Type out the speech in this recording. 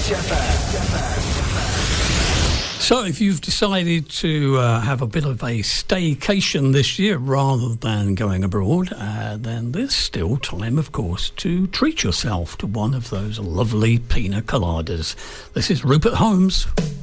So if you've decided to have a bit of a staycation this year rather than going abroad, then there's still time, of course, to treat yourself to one of those lovely pina coladas. This is Rupert Holmes.